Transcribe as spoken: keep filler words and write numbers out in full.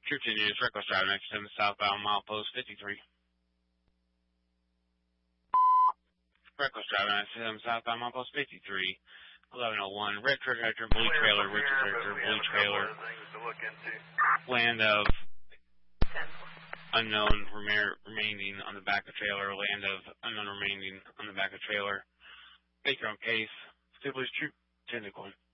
True ten units, reckless driving, X seven southbound, milepost fifty-three. Reckless driving, X seven southbound, milepost fifty-three. eleven oh one, red tractor, blue trailer, red tractor, blue trailer. Land of unknown remaining on the back of trailer, land of unknown remaining on the back of trailer. Take your own case. Stay please, true ten to coin.